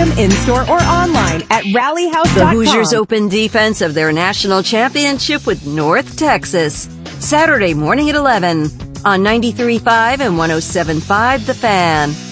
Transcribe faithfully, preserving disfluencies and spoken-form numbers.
them in-store or online at rally house dot com. The Hoosiers open defense of their national championship with North Texas. Saturday morning at eleven on ninety-three point five and one oh seven point five The Fan.